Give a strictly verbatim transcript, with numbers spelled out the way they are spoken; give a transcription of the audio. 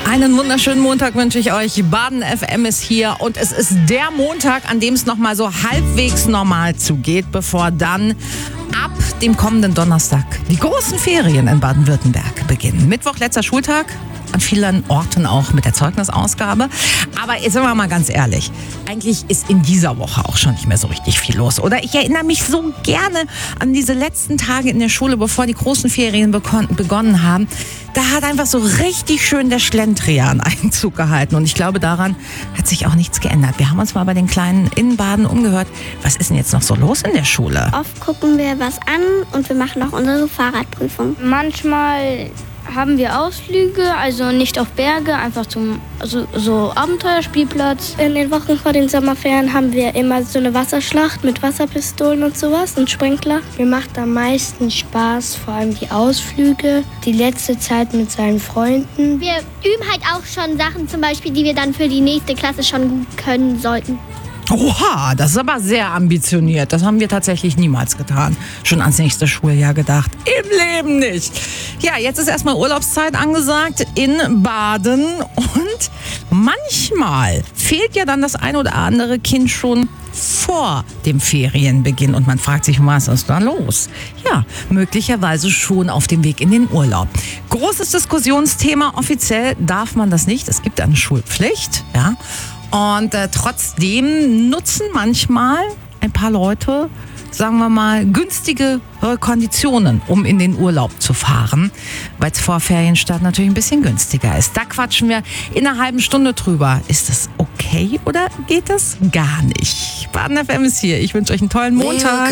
Einen wunderschönen Montag wünsche ich euch. Baden F M ist hier und es ist der Montag, an dem es nochmal so halbwegs normal zugeht, bevor dann ab dem kommenden Donnerstag die großen Ferien in Baden-Württemberg beginnen. Mittwoch, letzter Schultag. An vielen Orten auch mit der Zeugnisausgabe. Aber jetzt sind wir mal ganz ehrlich, eigentlich ist in dieser Woche auch schon nicht mehr so richtig viel los, oder? Ich erinnere mich so gerne an diese letzten Tage in der Schule, bevor die großen Ferien bekon- begonnen haben. Da hat einfach so richtig schön der Schlendrian Einzug gehalten. Und ich glaube, daran hat sich auch nichts geändert. Wir haben uns mal bei den Kleinen in Baden umgehört. Was ist denn jetzt noch so los in der Schule? Oft gucken wir was an und wir machen auch unsere Fahrradprüfung. Manchmal haben wir Ausflüge, also nicht auf Berge, einfach zum also, so Abenteuerspielplatz. In den Wochen vor den Sommerferien haben wir immer so eine Wasserschlacht mit Wasserpistolen und sowas und Sprinkler. Mir macht am meisten Spaß, vor allem die Ausflüge, die letzte Zeit mit seinen Freunden. Wir üben halt auch schon Sachen, zum Beispiel, die wir dann für die nächste Klasse schon gut können sollten. Oha, das ist aber sehr ambitioniert. Das haben wir tatsächlich niemals getan. Schon ans nächste Schuljahr gedacht. Im Leben nicht. Ja, jetzt ist erstmal Urlaubszeit angesagt in Baden. Und manchmal fehlt ja dann das ein oder andere Kind schon vor dem Ferienbeginn. Und man fragt sich, was ist da los? Ja, möglicherweise schon auf dem Weg in den Urlaub. Großes Diskussionsthema. Offiziell darf man das nicht. Es gibt eine Schulpflicht, ja. Und äh, trotzdem nutzen manchmal ein paar Leute, sagen wir mal, günstigere Konditionen, um in den Urlaub zu fahren, weil es vor Ferienstart natürlich ein bisschen günstiger ist. Da quatschen wir in einer halben Stunde drüber. Ist das okay oder geht das gar nicht? Baden F M ist hier. Ich wünsche euch einen tollen Montag.